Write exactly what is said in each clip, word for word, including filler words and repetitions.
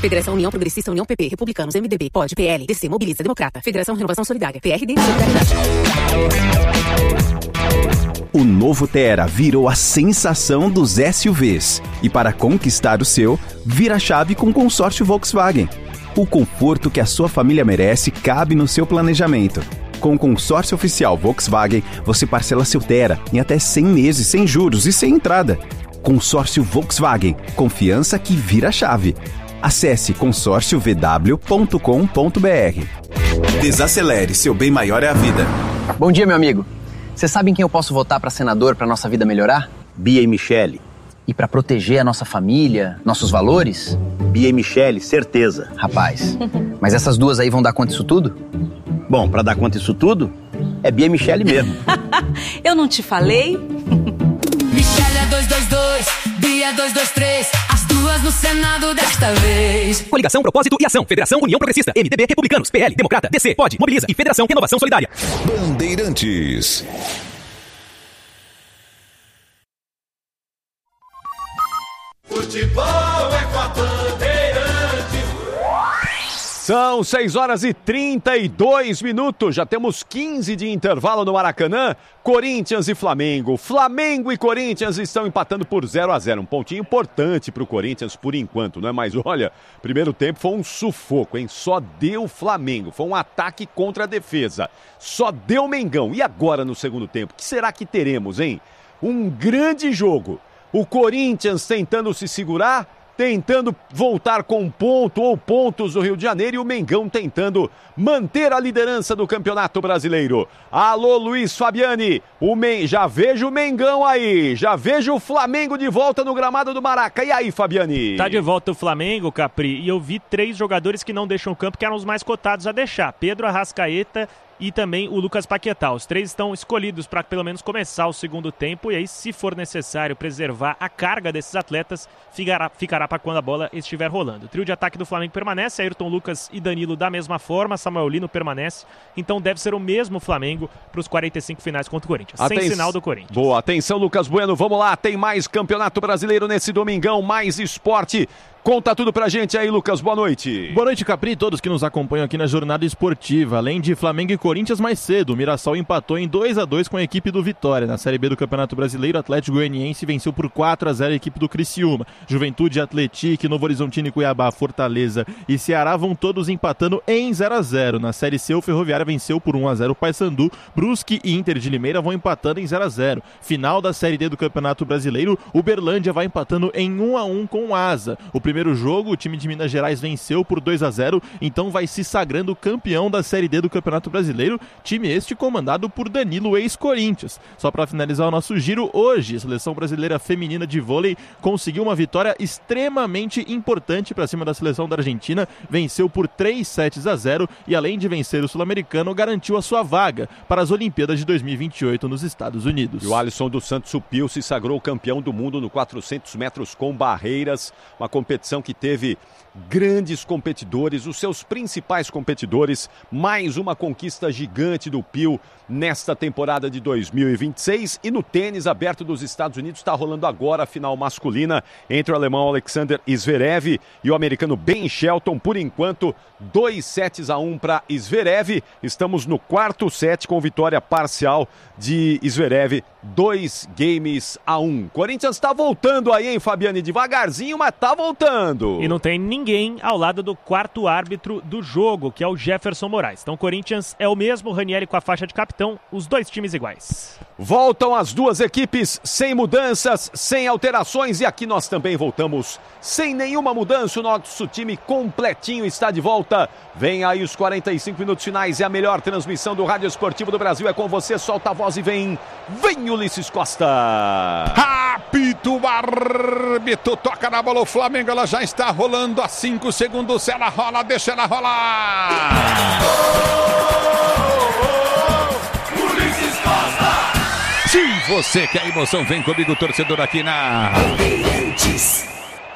Federação União Progressista, União P P, Republicanos, M D B, P O D, P L, D C, Mobiliza, Democrata. Federação Renovação Solidária, P R D, Solidariedade. O novo Tera virou a sensação dos S U Vs. E para conquistar o seu, vira a chave com o consórcio Volkswagen. O conforto que a sua família merece cabe no seu planejamento. Com o consórcio oficial Volkswagen, você parcela seu Tera em até cem meses sem juros e sem entrada. Consórcio Volkswagen. Confiança que vira a chave. Acesse consórcio v w ponto com ponto b r. Desacelere, seu bem maior é a vida. Bom dia, meu amigo. Você sabe em quem eu posso votar para senador para nossa vida melhorar? Bia e Michele. E para proteger a nossa família, nossos valores? Bia e Michele, certeza. Rapaz, mas essas duas aí vão dar conta disso tudo? Bom, para dar conta disso tudo, é Bia e Michele mesmo. Eu não te falei? Michele é dois dois dois, Bia dois dois três, as duas no Senado desta vez. Coligação, Propósito e Ação. Federação União Progressista, M D B, Republicanos, P L, Democrata, D C, P O D, Mobiliza e Federação Renovação Solidária. Bandeirantes. Futebol é com a Bandeirantes. São seis horas e trinta e dois minutos, já temos quinze de intervalo no Maracanã. Corinthians e Flamengo. Flamengo e Corinthians estão empatando por zero a zero. Um pontinho importante para o Corinthians por enquanto, não é? Mas olha, primeiro tempo foi um sufoco, hein? Só deu Flamengo, foi um ataque contra a defesa. Só deu Mengão. E agora no segundo tempo? O que será que teremos, hein? Um grande jogo. O Corinthians tentando se segurar, tentando voltar com um ponto ou pontos do Rio de Janeiro, e o Mengão tentando manter a liderança do Campeonato Brasileiro. Alô, Luiz Fabiani, o Men... já vejo o Mengão aí, já vejo o Flamengo de volta no gramado do Maraca. E aí, Fabiani? Tá de volta o Flamengo, Capri, e eu vi três jogadores que não deixam o campo, que eram os mais cotados a deixar. Pedro Arrascaeta e também o Lucas Paquetá. Os três estão escolhidos para pelo menos começar o segundo tempo, e aí, se for necessário preservar a carga desses atletas, ficará, ficará para quando a bola estiver rolando. O trio de ataque do Flamengo permanece, Ayrton Lucas e Danilo da mesma forma, Samuel Lino permanece, então deve ser o mesmo Flamengo para os quarenta e cinco finais contra o Corinthians, Aten... sem sinal do Corinthians. Boa, atenção Lucas Bueno, vamos lá, tem mais Campeonato Brasileiro nesse domingão, mais esporte. Conta tudo pra gente aí, Lucas. Boa noite. Boa noite, Capri, e todos que nos acompanham aqui na Jornada Esportiva. Além de Flamengo e Corinthians, mais cedo, o Mirassol empatou em dois a dois com a equipe do Vitória. Na Série B do Campeonato Brasileiro, o Atlético Goianiense venceu por quatro a zero a equipe do Criciúma. Juventude, Atlético, Novo Horizontino, Cuiabá, Fortaleza e Ceará vão todos empatando em zero a zero. Na Série C, o Ferroviária venceu por um a zero o Paysandu. Brusque e Inter de Limeira vão empatando em zero a zero. Final da Série D do Campeonato Brasileiro, Uberlândia vai empatando em um a um com o Asa. O primeiro jogo, o time de Minas Gerais venceu por dois a zero, então vai se sagrando campeão da Série D do Campeonato Brasileiro, time este comandado por Danilo, ex-Corinthians. Só para finalizar o nosso giro, hoje a Seleção Brasileira Feminina de Vôlei conseguiu uma vitória extremamente importante para cima da Seleção da Argentina, venceu por três sets a zero e, além de vencer o Sul-Americano, garantiu a sua vaga para as Olimpíadas de dois mil e vinte e oito nos Estados Unidos. E o Alisson dos Santos Supil se sagrou campeão do mundo no quatrocentos metros com barreiras, uma competição que teve grandes competidores, os seus principais competidores, mais uma conquista gigante do Pio nesta temporada de dois mil e vinte e seis. E no tênis aberto dos Estados Unidos está rolando agora a final masculina entre o alemão Alexander Zverev e o americano Ben Shelton. Por enquanto, dois sets a um para Zverev. Estamos no quarto set com vitória parcial de Zverev, dois games a um. Corinthians está voltando aí, hein, Fabiane? Devagarzinho, mas tá voltando. E não tem ninguém ao lado do quarto árbitro do jogo, que é o Jefferson Moraes. Então, Corinthians é o mesmo, Ranieri com a faixa de capitão, os dois times iguais. Voltam as duas equipes sem mudanças, sem alterações, e aqui nós também voltamos sem nenhuma mudança. O nosso time completinho está de volta. Vem aí os quarenta e cinco minutos finais, e a melhor transmissão do Rádio Esportivo do Brasil é com você. Solta a voz e vem, vem Ulisses Costa. Apito o árbitro, toca na bola o Flamengo, ela já está rolando há cinco segundos, se ela rola, deixa ela rolar. Ulisses Costa. Se você quer emoção, vem comigo, torcedor, aqui na... Bandeirantes. É o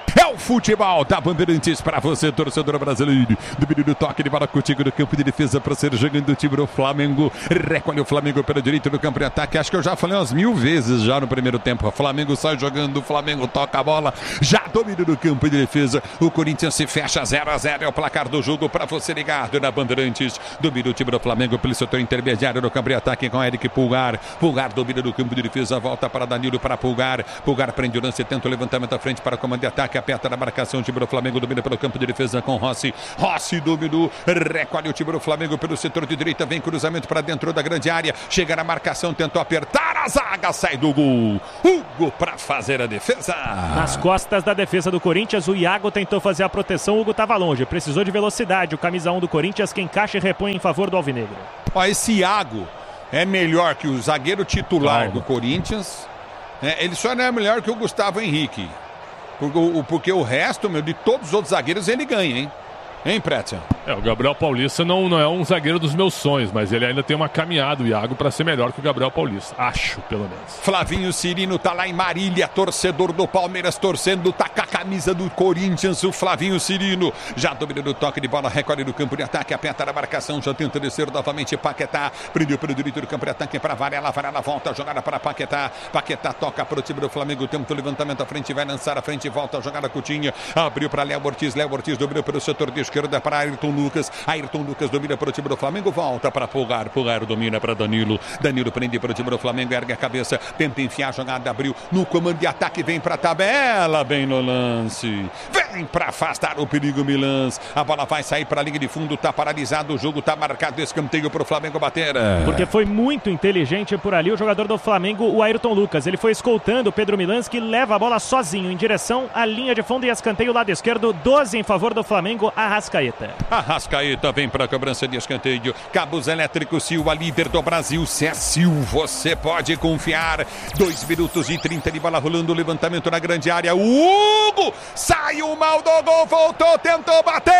futebol da Bandeirantes para você, torcedor brasileiro. Domínio do toque de bola contigo no campo de defesa para ser jogando o time do Flamengo. Recolhe o Flamengo pela direita no campo de ataque. Acho que eu já falei umas mil vezes já no primeiro tempo. O Flamengo sai jogando, o Flamengo toca a bola. Já domina no campo de defesa. O Corinthians se fecha zero a zero. É o placar do jogo para você ligado na Bandeirantes. Domina o time do Flamengo pelo setor intermediário no campo de ataque com Eric Pulgar. Pulgar domina no campo de defesa. Volta para Danilo, para Pulgar. Pulgar prende o lance, tenta o levantamento à frente para o comando de ataque. Aperta na marcação. O time do Flamengo domina pelo campo de defesa com Rossi. Rossi dominou. Recolhe o time do Flamengo pelo setor de direita. Vem cruzamento para dentro da grande área. Chega na marcação, tentou apertar a zaga. Sai do gol. Hugo para fazer a defesa. Nas costas da defesa do Corinthians, o Iago tentou fazer a proteção. O Hugo estava longe. Precisou de velocidade. O camisa um do Corinthians que encaixa e repõe em favor do Alvinegro. Ó, esse Iago é melhor que o zagueiro titular Calma. do Corinthians. É, ele só não é melhor que o Gustavo Henrique. Porque, porque o resto, meu, de todos os outros zagueiros, ele ganha, hein? Hein, Prétia? É, o Gabriel Paulista não, não é um zagueiro dos meus sonhos, mas ele ainda tem uma caminhada, o Iago, para ser melhor que o Gabriel Paulista. Acho, pelo menos. Flavinho Cirino tá lá em Marília, torcedor do Palmeiras, torcendo, tá com a camisa do Corinthians, o Flavinho Cirino. Já domina no toque de bola, recolhe no campo de ataque, aperta na marcação, já tenta descer novamente Paquetá. Prendeu pelo direito do campo de ataque para Varela, Varela volta, jogada para Paquetá. Paquetá toca pro time do Flamengo, tenta o levantamento à frente, vai lançar à frente, volta a jogada Coutinho. Abriu para Léo Ortiz, Léo Ortiz dominou pelo setor de esquerda para Ayrton Lucas. Ayrton Lucas domina para o time do Flamengo, volta para Pulgar. Pulgar domina para Danilo. Danilo prende para o time do Flamengo, ergue a cabeça, tenta enfiar a jogada, abriu no comando de ataque, vem para a tabela, bem no lance. Vem para afastar o perigo Milans. A bola vai sair para a linha de fundo, tá paralisado, o jogo tá marcado, escanteio para o Flamengo bater. Porque foi muito inteligente por ali o jogador do Flamengo, o Ayrton Lucas. Ele foi escoltando o Pedro Milans, que leva a bola sozinho em direção à linha de fundo e escanteio lado esquerdo, doze em favor do Flamengo, Arrascaeta. Arrascaeta vem para a cobrança de escanteio. Cabos elétricos Sil, a líder do Brasil. Se é Sil, você pode confiar. dois minutos e trinta de bola rolando. Levantamento na grande área. O Hugo saiu mal do gol. Voltou, tentou bater.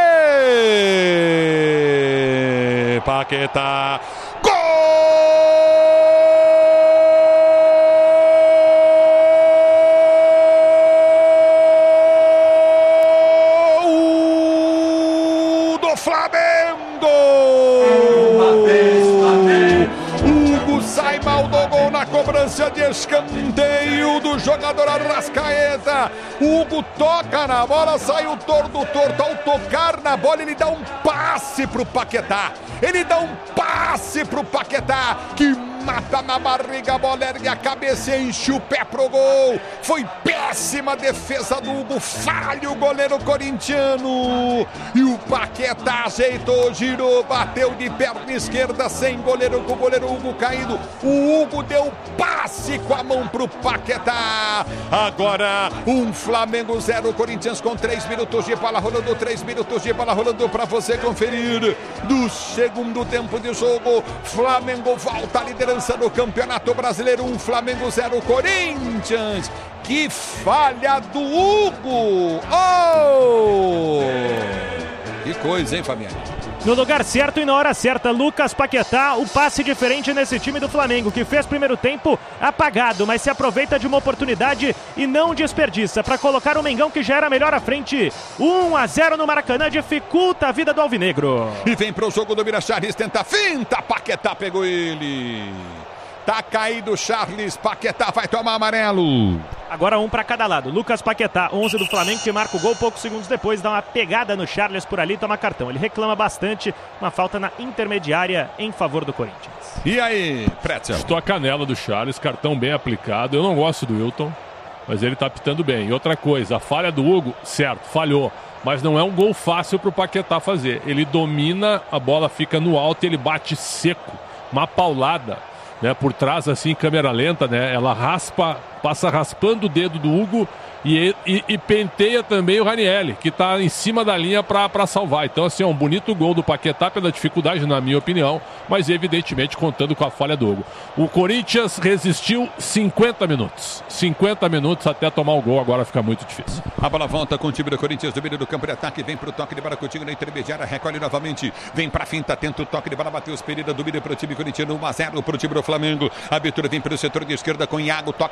Paquetá. Gol! Flamengo! Hugo sai mal do gol na cobrança de escanteio do jogador Arrascaeta. Hugo toca na bola, saiu torto, torto. Ao tocar na bola, ele dá um passe pro Paquetá. Ele dá um passe pro Paquetá, que mata na barriga, a bola ergue a cabeça e enche o pé pro gol. Foi péssima defesa do Hugo, falha o goleiro corintiano. E o Paquetá ajeitou, girou, bateu de perna esquerda sem goleiro, com o goleiro Hugo caído. O Hugo deu passe com a mão pro Paquetá. Agora um Flamengo zero, Corinthians com três minutos de bola rolando, três minutos de bola rolando para você conferir. Do segundo tempo de jogo, Flamengo volta a liderança no Campeonato Brasileiro, um Flamengo zero, Corinthians. Que falha do Hugo! Oh! Que coisa, hein, Fabiano? No lugar certo e na hora certa, Lucas Paquetá, o passe diferente nesse time do Flamengo, que fez primeiro tempo apagado, mas se aproveita de uma oportunidade e não desperdiça para colocar o Mengão, que já era melhor à frente. um a zero no Maracanã, dificulta a vida do Alvinegro. E vem pro jogo do Mira Charles, tenta finta, Paquetá pegou ele. Tá caído o Charles, Paquetá vai tomar amarelo. Agora um para cada lado. Lucas Paquetá, onze do Flamengo, que marca o gol poucos segundos depois, dá uma pegada no Charles por ali e toma cartão. Ele reclama bastante, uma falta na intermediária em favor do Corinthians. E aí, Pretzel? Estou a canela do Charles, cartão bem aplicado. Eu não gosto do Wilton, mas ele tá pitando bem. E outra coisa, a falha do Hugo, certo, falhou. Mas não é um gol fácil pro Paquetá fazer. Ele domina, a bola fica no alto e ele bate seco. Uma paulada. Né, por trás, assim, câmera lenta, né? Ela raspa, passa raspando o dedo do Hugo e, e, e penteia também o Ranieri, que está em cima da linha para salvar. Então, assim, é um bonito gol do Paquetá pela dificuldade, na minha opinião, mas evidentemente contando com a falha do Hugo. O Corinthians resistiu cinquenta minutos. cinquenta minutos até tomar o gol, agora fica muito difícil. A bola volta com o time do Corinthians, domínio do campo de ataque, vem para o toque de bola contigo na intermediária, recolhe novamente, vem para a finta, tenta o toque de bola, bateu os Pereira, domínio para o time corintiano, um a zero para o time do Flamengo. A abertura vem pelo setor de esquerda com Iago, toca certinho.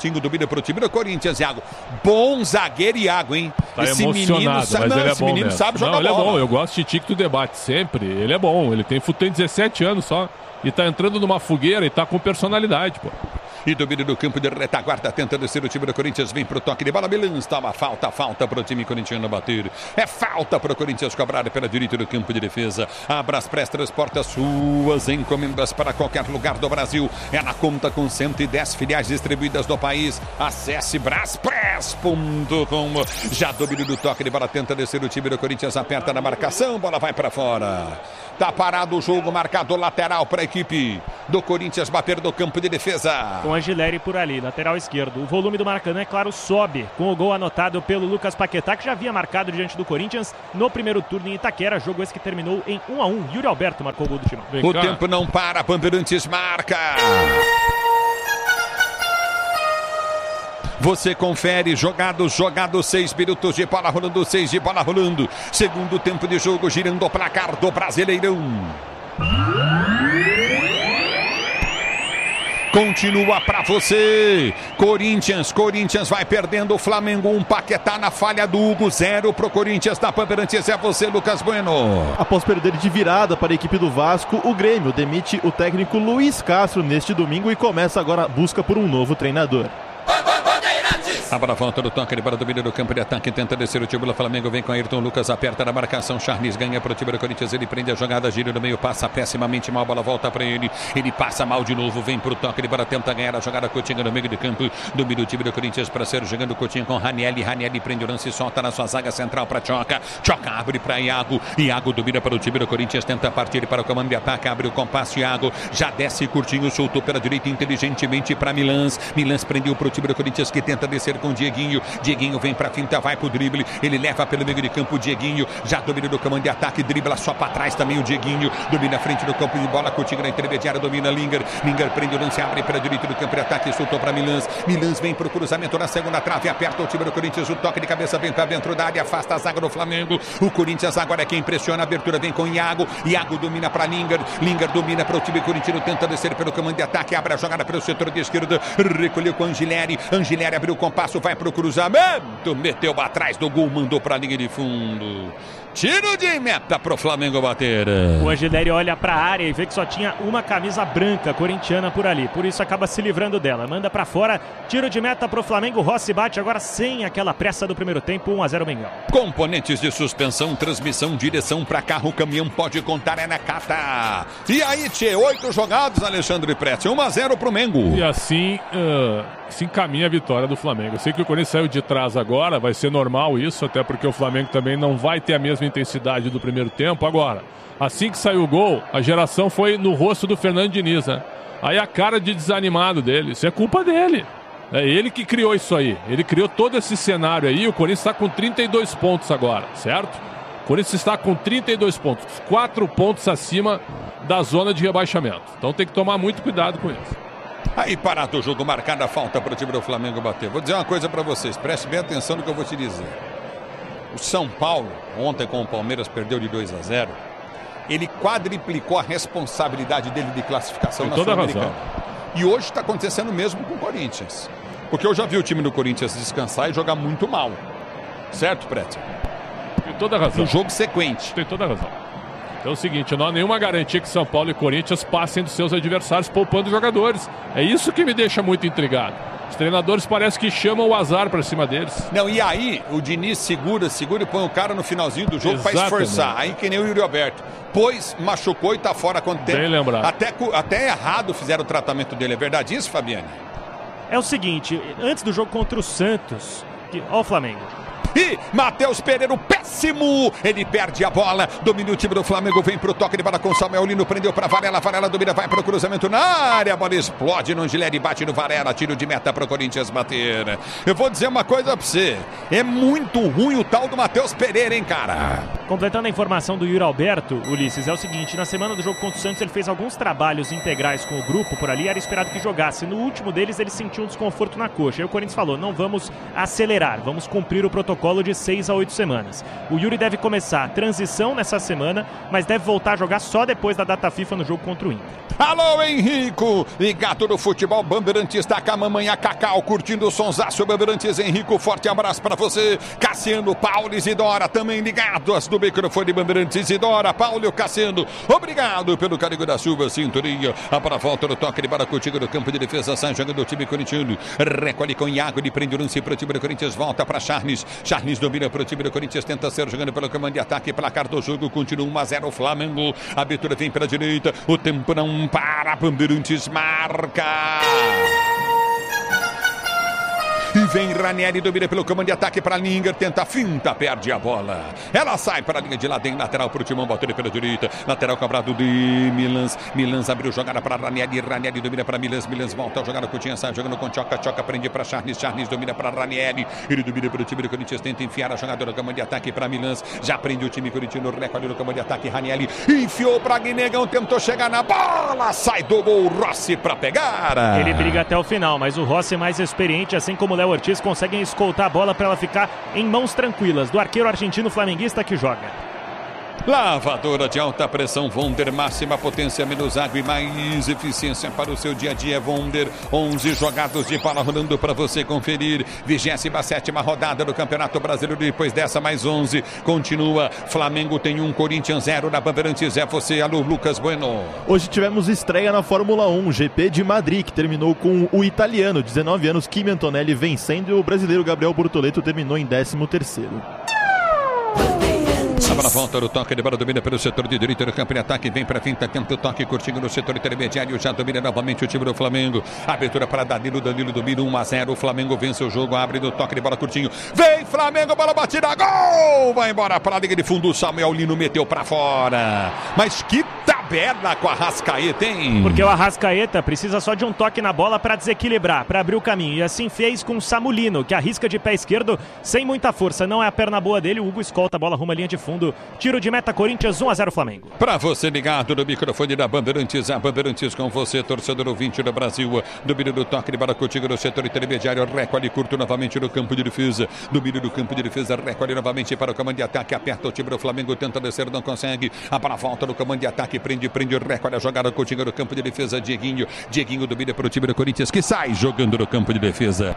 Coutinho domina pro time do Corinthians, Iago. Bom zagueiro, Iago, hein? Tá esse emocionado, menino sabe, mas não, ele é esse bom menino mesmo. sabe jogar não, ele bola. é bom, eu gosto de Tico do debate sempre. Ele é bom, ele tem, tem dezessete anos só. E tá entrando numa fogueira e tá com personalidade, pô. E domínio do campo de retaguarda, tentando ser o time do Corinthians, vem pro toque de bola, Milans, toma falta, falta pro time corintiano bater, é falta pro Corinthians cobrar pela direita do campo de defesa. Abraspress transporta suas encomendas para qualquer lugar do Brasil, é na conta com cento e dez filiais distribuídas no país. Acesse braspress ponto com. Já domínio do toque de bola, tenta descer o time do Corinthians, aperta na marcação, bola vai para fora. Tá parado o jogo, marcado lateral para a equipe do Corinthians bater no campo de defesa. Com Angileri por ali, lateral esquerdo. O volume do Maracanã, é claro, sobe com o gol anotado pelo Lucas Paquetá, que já havia marcado diante do Corinthians no primeiro turno em Itaquera. Jogo esse que terminou em um a um. Yuri Alberto marcou o gol do time. O tempo não para, Bandeirantes marca. Você confere, jogados, jogados, seis minutos de bola rolando, seis de bola rolando. Segundo tempo de jogo, girando o placar do Brasileirão. Continua pra você. Corinthians, Corinthians vai perdendo o Flamengo. Um Paquetá na falha do Hugo, zero pro Corinthians da Bandeirantes. É você, Lucas Bueno. Após perder de virada para a equipe do Vasco, o Grêmio demite o técnico Luiz Castro neste domingo e começa agora a busca por um novo treinador. Abra a volta do toque, ele para o domínio do campo de ataque, tenta descer o time do Flamengo, vem com Ayrton Lucas, aperta na marcação, Charles ganha para o time do Corinthians, ele prende a jogada, gira no meio, passa pessimamente mal, a bola volta para ele, ele passa mal de novo, vem para o toque, ele para tenta ganhar a jogada, Coutinho no meio de campo, domina o time do Corinthians para ser jogando Coutinho com Ranieri, Ranieri prende o lance, solta na sua zaga central para Tchoca, Tchoca abre para Iago, Iago domina para o time do Corinthians, tenta partir para o comando de ataque, abre o compasso, Iago, já desce curtinho, soltou pela direita inteligentemente para Milans, Milans prendeu para o time do Corinthians que tenta descer com Dieguinho, Dieguinho vem pra finta, vai pro drible, ele leva pelo meio de campo, Dieguinho já domina do comando de ataque, dribla só pra trás também o Dieguinho, domina a frente do campo de bola, Coutinho na intermediária, domina Linger, Linger prende o lance, abre pela direita do campo de ataque, soltou pra Milans, Milans vem pro cruzamento na segunda trave, aperta o time do Corinthians, o toque de cabeça vem pra dentro da área, afasta a zaga do Flamengo, o Corinthians agora é quem pressiona, a abertura vem com Iago, Iago domina pra Linger, Linger domina para o time corintiano, tenta descer pelo comando de ataque, abre a jogada pelo setor de esquerda, recolheu com Angileri, Angileri abriu o compasso, vai pro cruzamento, meteu atrás do gol, mandou para a linha de fundo. Tiro de meta pro Flamengo bater. O Angileri olha para a área e vê que só tinha uma camisa branca corintiana por ali, por isso acaba se livrando dela, manda para fora, tiro de meta pro Flamengo, Rossi bate agora sem aquela pressa do primeiro tempo, um a zero Mengão. Componentes de suspensão, transmissão, direção para carro, caminhão, pode contar, é na Cata. E aí, tchê, oito jogados, Alexandre Prete, um a zero pro Mengo. E assim uh, se encaminha a vitória do Flamengo. Eu sei que o Corinthians saiu de trás agora, vai ser normal isso, até porque o Flamengo também não vai ter a mesma intensidade do primeiro tempo. Agora, assim que saiu o gol, a geração foi no rosto do Fernando Diniz, né? Aí a cara de desanimado dele, isso é culpa dele. É ele que criou isso aí, ele criou todo esse cenário aí. O Corinthians está com trinta e dois pontos agora, certo? O Corinthians está com trinta e dois pontos, quatro pontos acima da zona de rebaixamento. Então tem que tomar muito cuidado com isso. Aí parado o jogo, marcada a falta para o time do Flamengo bater. Vou dizer uma coisa para vocês, preste bem atenção no que eu vou te dizer. O São Paulo, ontem com o Palmeiras, perdeu de dois a zero. Ele quadriplicou a responsabilidade dele de classificação na Sul-Americana. E hoje está acontecendo o mesmo com o Corinthians. Porque eu já vi o time do Corinthians descansar e jogar muito mal. Certo, Prete? Tem toda a razão. Um jogo sequente. Tem toda a razão. Então é o seguinte, não há nenhuma garantia que São Paulo e Corinthians passem dos seus adversários poupando jogadores. É isso que me deixa muito intrigado. Os treinadores parecem que chamam o azar para cima deles. Não, e aí o Diniz segura, segura e põe o cara no finalzinho do jogo para esforçar. Aí que nem o Yuri Alberto. Pois machucou e tá fora quanto tempo. Bem lembrado. Até, até errado fizeram o tratamento dele. É verdade isso, Fabiane? É o seguinte, antes do jogo contra o Santos, que, ó o Flamengo. E Matheus Pereira, péssimo, ele perde a bola, domina o time do Flamengo, vem pro toque de bola com Samuel Lino, prendeu pra Varela, Varela domina, vai pro cruzamento na área, a bola explode no Angileri, bate no Varela, tiro de meta pro Corinthians bater. Eu vou dizer uma coisa pra você, é muito ruim o tal do Matheus Pereira, hein, cara? Completando a informação do Yuri Alberto, Ulisses, é o seguinte, na semana do jogo contra o Santos ele fez alguns trabalhos integrais com o grupo por ali, era esperado que jogasse, no último deles ele sentiu um desconforto na coxa, aí o Corinthians falou, não vamos acelerar, vamos cumprir o protocolo de seis a oito semanas. O Yuri deve começar a transição nessa semana, mas deve voltar a jogar só depois da data FIFA no jogo contra o Inter. Alô, Henrico, ligado no futebol Bandeirantes, tá com a mamãe a Cacau, curtindo o sonsaço Bandeirantes. Henrico, forte abraço pra você. Cassiano, Paulo, Isidora, também ligados do microfone Bandeirantes. Isidora, Paulo e Cassiano, obrigado pelo carinho da chuva, sintonia. A para volta no toque de bola contigo no campo de defesa, sai jogando o time corintiano. Recolhe com Iago, ele prende o lance pro time do Corinthians, volta pra Charles. Charles domina pro time do Corinthians, tenta ser jogando pelo comando de ataque, placar do jogo, continua um a zero Flamengo. A abertura vem pela direita, o tempo não para, Bandeirantes marca. E vem Ranieri, domina pelo comando de ataque para Linger, tenta a finta, perde a bola. Ela sai para a linha de lado, em lateral para o Timão, bateu pela direita. Lateral cobrado de Milans. Milans abriu jogada para Ranieri, Ranieri domina para Milans. Milans volta a jogada com o Tinha, sai jogando com Tchoca. Tchoca prende para Charles. Charles domina para Ranieri. Ele domina para o time do Corinthians, tenta enfiar a jogada no comando de ataque para Milans. Já prende o time corintiano, recolhe no comando de ataque. Ranieri enfiou para Guinegão, tentou chegar na bola. Sai do gol, Rossi para pegar. Ele briga até o final, mas o Rossi é mais experiente, assim como o Léo Ortiz, conseguem escoltar a bola para ela ficar em mãos tranquilas do arqueiro argentino flamenguista que joga. Lavadora de alta pressão Wonder, máxima potência, menos água e mais eficiência para o seu dia a dia. Wonder, onze jogados de bola rolando para você conferir. vigésima sétima rodada do Campeonato Brasileiro, depois dessa mais onze. Continua, Flamengo tem um, Corinthians zero na Bandeirantes. É você, alô Lucas Bueno. Hoje tivemos estreia na Fórmula um, G P de Madrid, que terminou com o italiano, dezenove anos, Kimi Antonelli vencendo, e o brasileiro Gabriel Bortoleto terminou em décimo terceiro. A bola volta no toque de bola, domina pelo setor de direita do campo de ataque, vem para finta, tenta o toque curtinho no setor intermediário, já domina novamente o time do Flamengo. Abertura para Danilo, Danilo domina um a zero, o Flamengo vence o jogo, abre no toque de bola curtinho, vem Flamengo, bola batida, gol! Vai embora para a liga de fundo, Samuel Lino meteu para fora. Mas que tabela com a Arrascaeta, hein? Porque o Arrascaeta precisa só de um toque na bola para desequilibrar, para abrir o caminho, e assim fez com o Samulino, que arrisca de pé esquerdo sem muita força, não é a perna boa dele. O Hugo escolta a bola rumo à linha de fundo. Tiro de meta, Corinthians, um a zero Flamengo. Para você ligado no microfone da Bandeirantes, a Bandeirantes com você, torcedor ouvinte do Brasil. Domínio do toque de bola contigo no setor intermediário, recolhe curto novamente no campo de defesa. Domínio do campo de defesa, recolhe novamente para o comando de ataque, aperta o time do Flamengo, tenta descer, não consegue. A bola volta no comando de ataque, prende, prende, recolhe a jogada contigo no campo de defesa. Dieguinho, Dieguinho domina para o time do Corinthians, que sai jogando no campo de defesa.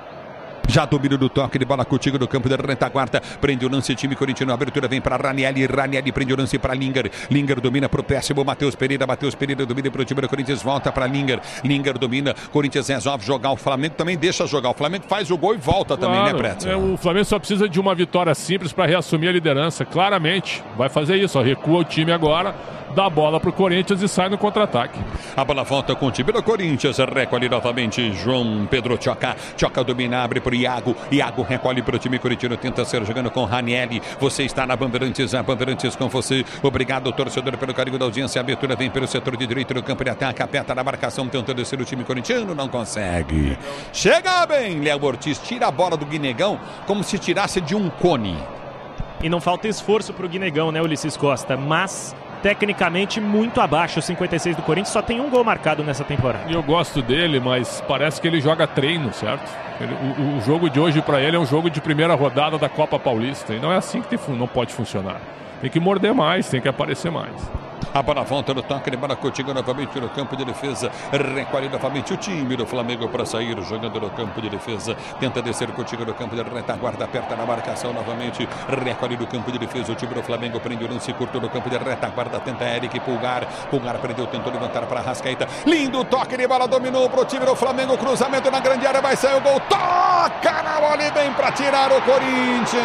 Já domínio do toque de bola contigo no campo da retaguarda. Prende o lance, time corintiano. A abertura vem para Ranieri. Ranieri prende o lance para Linger. Linger domina para o péssimo Matheus Pereira. Matheus Pereira domina para o time do Corinthians. Volta para Linger. Linger domina. Corinthians resolve jogar. O Flamengo também deixa jogar. O Flamengo faz o gol e volta claro, também, né, Preto? É, o Flamengo só precisa de uma vitória simples para reassumir a liderança. Claramente vai fazer isso. Ó. Recua o time agora. Dá a bola para o Corinthians e sai no contra-ataque. A bola volta com o time do Corinthians. Recolhe novamente João Pedro Tchoca. Tchoca domina, abre para o Iago. Iago recolhe para o time corintiano. Tenta ser jogando com Ranieri. Você está na Bandeirantes. A Bandeirantes com você. Obrigado, torcedor, pelo carinho da audiência. A abertura vem pelo setor de direito do campo de ataque. Aperta na marcação, tentando descer o time corintiano. Não consegue. Chega bem, Léo Ortiz. Tira a bola do Guinegão como se tirasse de um cone. E não falta esforço para o Guinegão, né, Ulisses Costa? Mas tecnicamente muito abaixo. O cinquenta e seis do Corinthians só tem um gol marcado nessa temporada. Eu gosto dele, mas parece que ele joga treino, certo? Ele, o, o jogo de hoje para ele é um jogo de primeira rodada da Copa Paulista. E não é assim que tem, não pode funcionar. Tem que morder mais, tem que aparecer mais. A bola volta no toque de bola contigo novamente no campo de defesa. Recolhe novamente o time do Flamengo para sair jogando no campo de defesa. Tenta descer contigo no campo de retaguarda. Aperta na marcação novamente. Recolhe no campo de defesa. O time do Flamengo prende o lance curto no campo de retaguarda. Tenta Eric Pulgar. Pulgar prendeu, tentou levantar para Arrascaeta. Lindo toque de bola, dominou para o time do Flamengo. Cruzamento na grande área, vai sair o gol. Toca na bola e vem para tirar o Corinthians.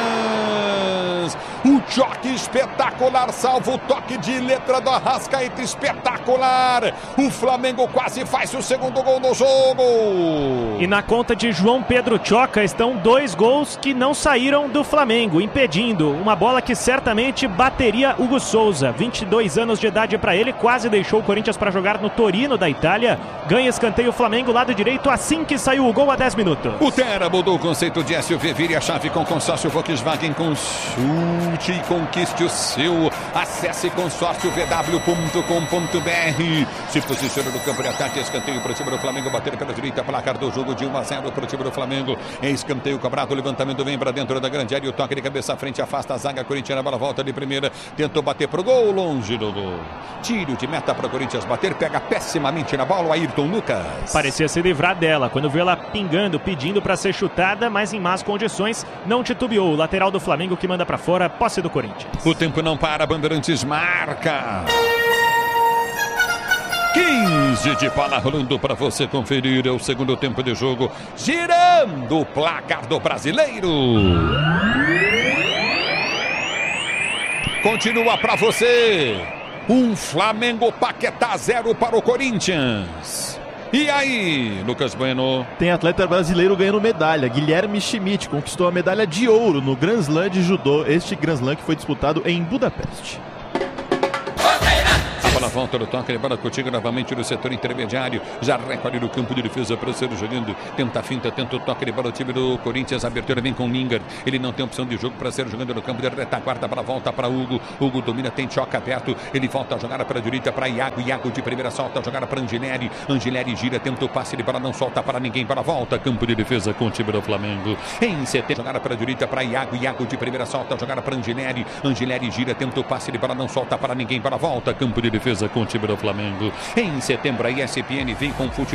O choque espetacular, salvo o toque de letra do Arrascaeta, espetacular. O Flamengo quase faz o segundo gol do jogo. E na conta de João Pedro Tchoca estão dois gols que não saíram do Flamengo, impedindo uma bola que certamente bateria Hugo Souza. vinte e dois anos de idade para ele, quase deixou o Corinthians para jogar no Torino da Itália. Ganha escanteio o Flamengo, lado direito, assim que saiu o gol há dez minutos. O Tera mudou o conceito de S U V. Vire a chave com consórcio Volkswagen. Consulte e conquiste o seu. Acesse consórcio v w ponto com ponto b r. Se posiciona no campo de ataque. Escanteio para o time do Flamengo. Bater pela direita. Placar do jogo de um a zero para o time do Flamengo. É escanteio cobrado. O levantamento vem para dentro da grande área. O toque de cabeça à frente. Afasta a zaga corintiana. A bola volta de primeira. Tentou bater pro gol. Longe do gol. Tiro de meta para o Corinthians bater. Pega pessimamente na bola o Ayrton Lucas. Parecia se livrar dela. Quando viu ela pingando, pedindo para ser chutada, mas em más condições, não titubeou. O lateral do Flamengo que manda para fora. Posse do Corinthians. O tempo não para. Bandeirantes marca. quinze de bola rolando para você conferir. É o segundo tempo de jogo. Girando o placar do brasileiro. Continua para você. Um Flamengo Paquetá zero para o Corinthians. E aí, Lucas Bueno? Tem atleta brasileiro ganhando medalha. Guilherme Schmidt conquistou a medalha de ouro no Grand Slam de judô. Este Grand Slam que foi disputado em Budapeste. Bola volta no toque, bola contigo novamente no setor intermediário. Já recolhe no campo de defesa para ser jogando. Tenta a finta, tenta o toque de bola. O time do Corinthians, a abertura vem com Lingard. Ele não tem opção de jogo para ser jogando no campo de retaguarda. A bola volta para Hugo. Hugo domina, tem choque aberto. Ele volta a jogar para a direita para Iago. Iago de primeira solta a jogar para Angileri. Angileri gira, tenta o passe de bola, não solta para ninguém. Bola volta, campo de defesa com o time do Flamengo. Em setembro, jogar para a direita para Iago. Iago de primeira solta a jogar para Angileri. Angileri gira, tenta o passe de bola, não solta para ninguém. Bola volta, campo de defesa com o time do Flamengo. Em setembro, a E S P N vem com futebol.